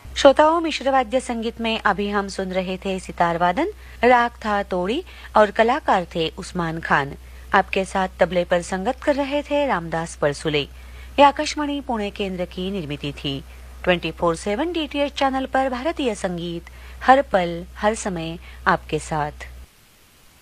श्रोताओं, मिश्र वाद्य संगीत में अभी हम सुन रहे थे सितार वादन, राग था तोड़ी और कलाकार थे उस्मान खान। आपके साथ तबले पर संगत कर रहे थे रामदास परसुले। ये आकाशवाणी पुणे केंद्र की निर्मित थी। 24/7 डीटीएच चैनल पर भारतीय संगीत हर पल हर समय आपके साथ।